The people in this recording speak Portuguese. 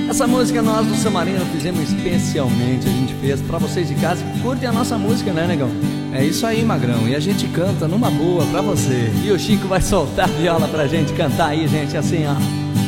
Essa música nós do Samarino fizemos especialmente. A gente fez pra vocês de casa que curtem a nossa música, né, negão? É isso aí, Magrão, e a gente canta numa boa pra você. E o Chico vai soltar a viola pra gente cantar aí, gente, assim, ó.